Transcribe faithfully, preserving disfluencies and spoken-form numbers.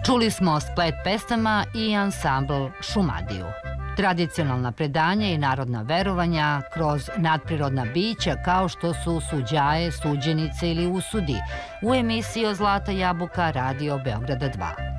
Čuli smo splet pesama i ansambl Šumadiju. Tradicionalna predanja i narodna verovanja kroz nadprirodna bića kao što su suđaje, suđenice ili usudi u emisiji o Zlata jabuka Radio Beograda dva.